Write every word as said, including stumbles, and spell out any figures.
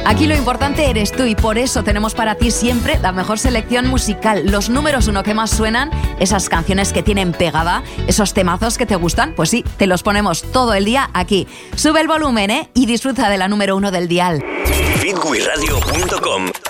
Aquí lo importante eres tú y por eso tenemos para ti siempre la mejor selección musical, los números uno que más suenan, esas canciones que tienen pegada, esos temazos que te gustan, pues sí, te los ponemos todo el día aquí. Sube el volumen, ¿eh? Y disfruta de la número uno del dial. Bitwiradio punto com